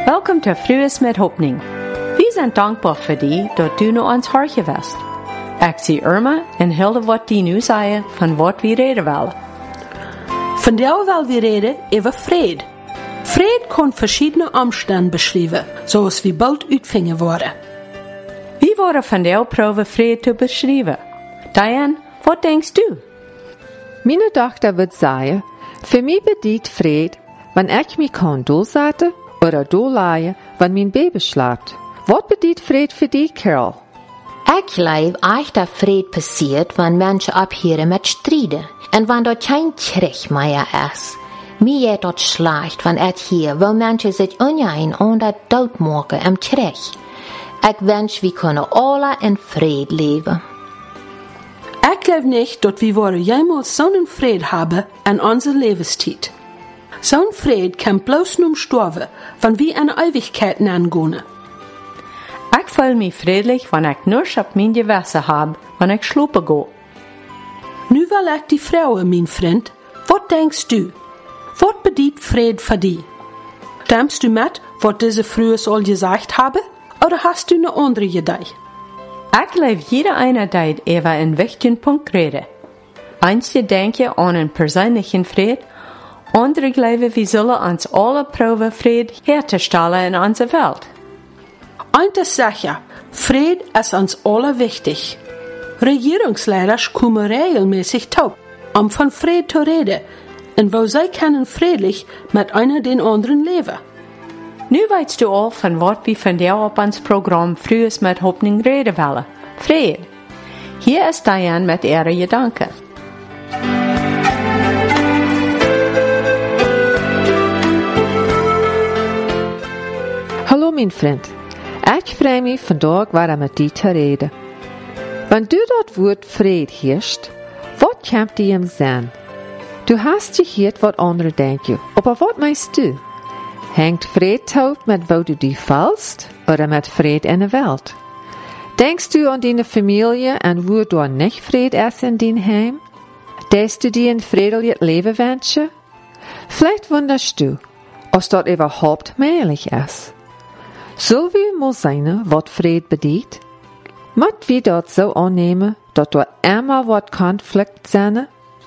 Welkom til Frues met Hoffnung. Wir sind dankbar für die, dass du nu ans Hartje west. Ik zie Irma en Hilde wat die nu zeggen van wat we reden willen. Vandaag willen we reden over vrede. Vrede kan verschillende omstanden beschrijven, zoals we bald uitvingen worden. We worden vandaag proberen vrede te beschrijven. Diane, wat denkst du? Meine Tochter wird sagen, für mich bedeutet Fried, wenn ich mich kann durchsetzen oder durchleihen, wenn mein Baby schläft. Was bedeutet Fried für dich, Carol? Ik geloof echt dat vrede passiert, wanneer mensen ophouden met strijden. En wanneer er geen krieg meer is. Mij is dat slecht, wanneer het hier, waar mensen zich oneen onder doodmaken en krieg. Ik wens, we kunnen alle in vrede leven. Ik geloof niet dat we worden jemals zo'n vrede hebben in onze levenstijd. Zo'n vrede kan bloos nur sterven, wanneer we een eeuwigheid aangaan. Ik voel me vredelijk wanneer ik nur op mijn gewissen heb, wanneer ik slopen ga. Nu wil ik die vrouwen, mijn vriend. Wat denkst du? Wat bedeutet vrede voor die? Stimmst du met wat deze vrouwen al gezegd hebben? Oder hast du eine andere Idee? Ik geloof jeder einer tijd over een wichtigen Punkt reden. Einige denken an een persoonlijke vrede, andere geloven we zullen ons alle proben vrede herzustellen in onze Welt. Eins ist sicher, Friede ist uns alle wichtig. Regierungsleiders kommen regelmäßig taub, von Friede zu reden, und wo sie können friedlich mit einer den anderen leben. Nu weißt du al van wat we vandaag op ons programma Frues met Hoffnung reden willen. Vrede. Hier is Diane met ihre Gedanken. Hallo mein Freund. Ich freue mich vandaag weer met die te reden. Wenn du dat Wort Fried hörst, was kommt dir im Sinn? Du hast gehört, was andere denken, aber was meinst du? Hängt Fried taub mit wo du dich fühlst oder mit Fried in der Welt? Denkst du an deine Familie und wo du nicht Fried ist in dein Heim? Dass du dir ein friedliches Leben wünschst? Vielleicht wunderst du, ob das überhaupt möglich ist. Soll wir mal sein, was Fried bedeutet? Moet wir dat so annehmen, dass da immer wat Konflikt zijn?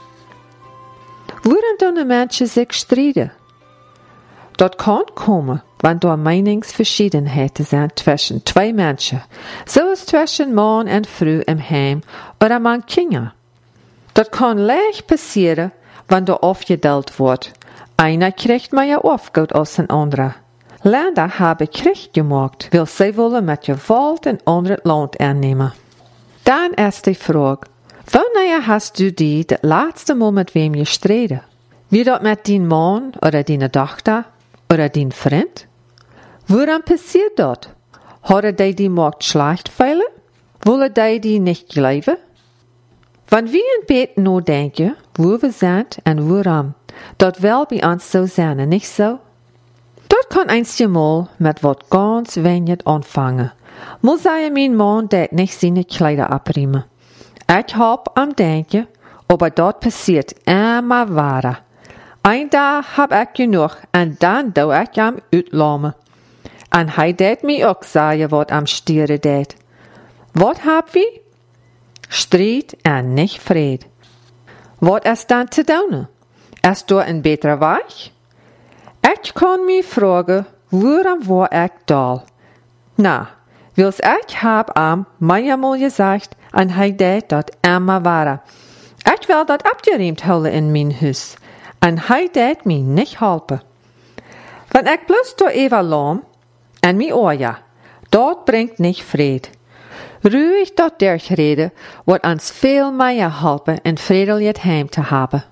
Woran dann Menschen sich streiten? Dat kann kommen, wenn da Meinungsverschiedenheiten sind zwischen zwei Menschen, so als zwischen Mann und Frau im Heim oder man Kinder. Dat kann leicht passieren, wenn da aufgeteilt wird. Einer kriegt mehr Aufgabe als ein anderer. Länder haben Krieg gemacht, weil sie wollen mit Gewalt ein anderes Land annehmen. Dann ist die Frage, wanneer hast du die das letzte Mal mit wem gestritten? Wie das mit deinem Mann oder deiner Tochter oder deinem Freund? Woran passiert das? Hat die Markt schlecht feilen? Wollen die nicht glauben? Wenn wir in Bett nur denken, wo wir sind und woran, das will bei uns so sein, nicht so? Dat kan einmal mit wat ganz wenig anfangen. Muss mein Mann dat nicht seine Kleider abräumen. Ich hab am Denken, aber dort passiert immer weiter. Ein Tag hab ich genug und dann dau ich am Uitlamen. Und hij dat mir auch sagen, wat am Stiere dat. Wat hab wir? Streit und nicht Fried. Wat ist dann zu tun? Ist da ein besserer Weg? Ich kann mich fragen, woran war ich da? Na, wils ich hab am manchmal gesagt, und hij deed dat immer weiter. Ich will dat abgeräumt holen in mein Haus, und hij deed mir nicht helpen. Wenn ich bloß da even lahm, en mi oja, dort bringt nicht Fried. Ruhig dort durchreden, wird uns viel mehr helpen, ein friedliches Heim zu haben.